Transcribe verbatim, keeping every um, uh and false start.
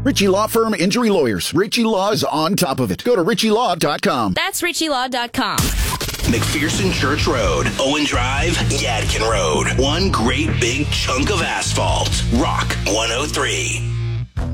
Ritchie Law Firm Injury Lawyers. Ritchie Law is on top of it. Go to ritchie law dot com. That's ritchie law dot com. McPherson Church Road, Owen Drive, Yadkin Road. One great big chunk of asphalt. Rock one oh three.